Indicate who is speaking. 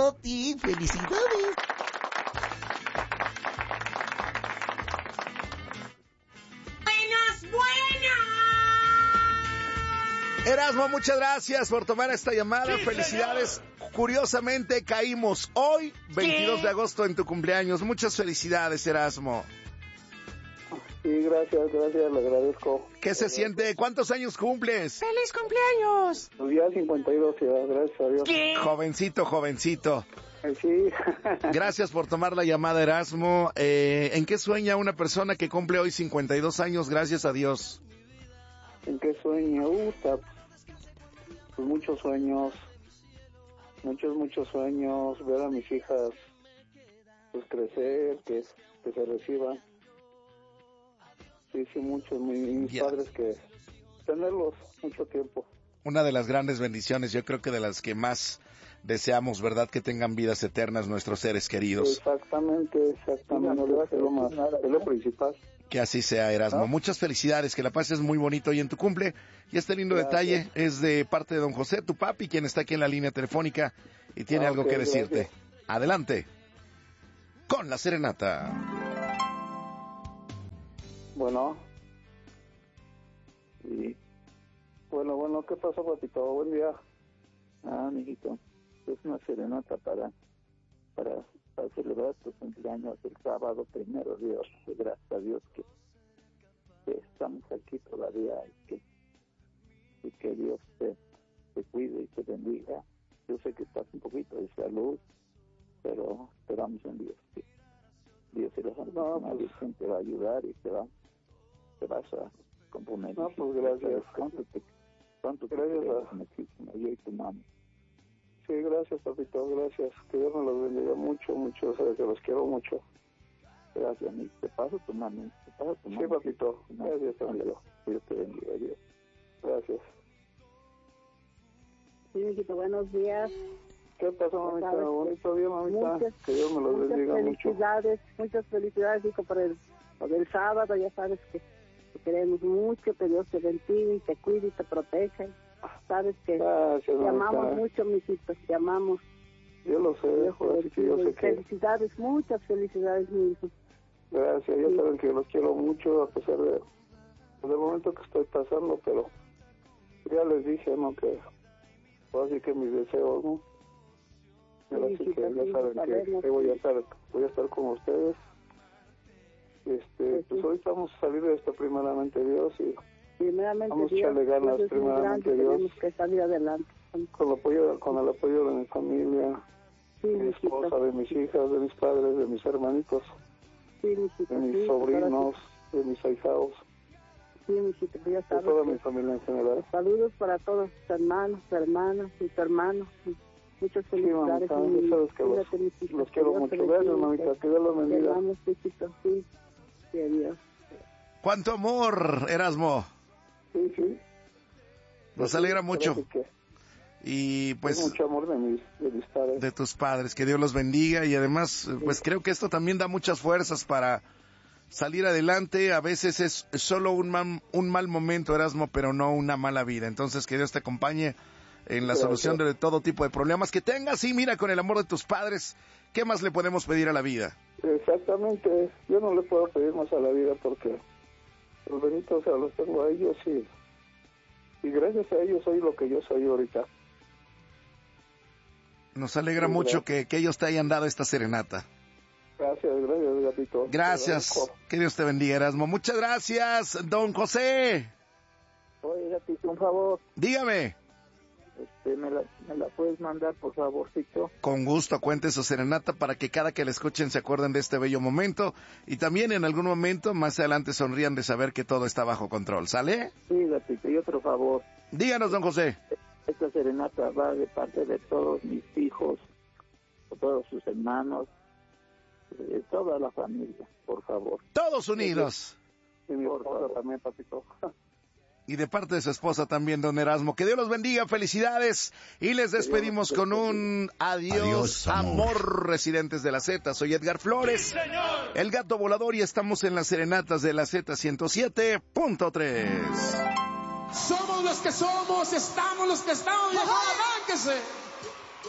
Speaker 1: a ti. ¡Felicidades! Erasmo, muchas gracias por tomar esta llamada. Sí, felicidades. Señor. Curiosamente, caímos hoy, 22 de agosto, en tu cumpleaños. Muchas felicidades, Erasmo.
Speaker 2: Sí, gracias, le agradezco.
Speaker 1: ¿Qué se siente? ¿Cuántos años cumples?
Speaker 3: ¡Feliz cumpleaños!
Speaker 2: Pues ya 52, ya, gracias a Dios.
Speaker 3: ¿Qué?
Speaker 1: Jovencito.
Speaker 2: Sí.
Speaker 1: Gracias por tomar la llamada, Erasmo. ¿En qué sueña una persona que cumple hoy 52 años, gracias a Dios?
Speaker 2: ¿En qué sueña? Pues muchos sueños, ver a mis hijas pues crecer, que se reciban. Sí, muchos, mis padres, que tenerlos mucho tiempo.
Speaker 1: Una de las grandes bendiciones, yo creo que de las que más deseamos, ¿verdad? Que tengan vidas eternas nuestros seres queridos.
Speaker 2: Exactamente, es lo principal.
Speaker 1: Que así sea, Erasmo. ¿No? Muchas felicidades, que la pases muy bonito hoy en tu cumple. Y este lindo detalle es de parte de don José, tu papi, quien está aquí en la línea telefónica y tiene algo que decirte. Gracias. Adelante, con la serenata.
Speaker 2: Bueno. Sí. Bueno, ¿qué pasó, papito? Buen día. Mijito, es una serenata para celebrar tu cumpleaños el sábado 1 de Dios. Gracias a Dios que estamos aquí todavía y que Dios te cuide y te bendiga. Yo sé que estás un poquito de salud, pero esperamos en Dios que Dios y la Santísima Virgen te va a ayudar y te vas a componer. No, pues gracias. ¿Cuánto te gracias yo y tu mamá? Sí, gracias, papito, gracias. Que Dios me los bendiga mucho, sabes que los quiero mucho. Gracias, mi. Te paso tu mano. Sí, papito, gracias, amigo. Dios te bendiga, Dios. Gracias.
Speaker 4: Sí, mijito, buenos días.
Speaker 2: ¿Qué pasó, mamita? Bonito día, mamita. Que Dios me los bendiga mucho.
Speaker 4: Muchas felicidades, hijo, por el sábado. Ya sabes que te queremos mucho, que Dios te bendiga y te cuide y te proteja. Sabes que gracias, te amamos mucho, mijito, te amamos.
Speaker 2: Yo lo sé, yo sé que...
Speaker 4: Felicidades, muchas felicidades, mi hijo.
Speaker 2: Gracias, ya saben que los quiero mucho a pesar del momento que estoy pasando, pero ya les dije, ¿no? Que así que mis deseos, ¿no? Así que ya saben que voy a estar con ustedes. Pues hoy vamos a salir de esto, primeramente Dios, y vamos a echarle ganas, primeramente Dios.
Speaker 4: Tenemos que salir adelante.
Speaker 2: Con el apoyo de mi familia, de mi esposa, de mis hijas, de mis padres, de mis hermanitos, de mis sobrinos, de mis ahijados,
Speaker 4: ya sabes,
Speaker 2: de toda mi familia en general.
Speaker 4: Saludos para todos tus hermanos, hermanas y tu hermano. Muchas felicidades.
Speaker 2: Sí, mamita, sabes que los quiero mucho. Gracias, mamita, que Dios los bendiga.
Speaker 4: Sí, adiós.
Speaker 1: ¡Cuánto amor, Erasmo!
Speaker 2: Sí.
Speaker 1: Nos alegra mucho. Y pues
Speaker 2: mucho amor de mis padres.
Speaker 1: De tus padres, que Dios los bendiga. Y además, pues creo que esto también da muchas fuerzas para salir adelante. A veces es solo un mal momento, Erasmo, pero no una mala vida. Entonces, que Dios te acompañe en la solución de todo tipo de problemas que tengas. Y mira, con el amor de tus padres, ¿qué más le podemos pedir a la vida?
Speaker 2: Exactamente, yo no le puedo pedir más a la vida porque los benitos, los tengo a ellos y gracias a ellos soy lo que yo soy ahorita.
Speaker 1: Nos alegra mucho que ellos te hayan dado esta serenata.
Speaker 2: Gracias, gatito.
Speaker 1: Gracias, que Dios te bendiga, Erasmo. Muchas gracias, don José.
Speaker 2: Oye, gatito, un favor.
Speaker 1: Dígame.
Speaker 2: ¿Me la puedes mandar, por favorcito?
Speaker 1: Con gusto, cuente su serenata para que cada que la escuchen se acuerden de este bello momento y también en algún momento más adelante sonrían de saber que todo está bajo control, ¿sale?
Speaker 2: Sí, gatito, y otro favor.
Speaker 1: Díganos, don José.
Speaker 2: Esta serenata va de parte de todos mis hijos, de todos sus hermanos, de toda la familia, por favor.
Speaker 1: Todos unidos.
Speaker 2: Y mi esposa también, papito.
Speaker 1: Y de parte de su esposa también, don Erasmo. Que Dios los bendiga, felicidades. Y les despedimos con un adiós, amor, residentes de la Z. Soy Edgar Flores, sí, el gato volador, y estamos en las serenatas de la Z 107.3.
Speaker 3: Somos los que somos, estamos los que estamos, viejo, arránquese.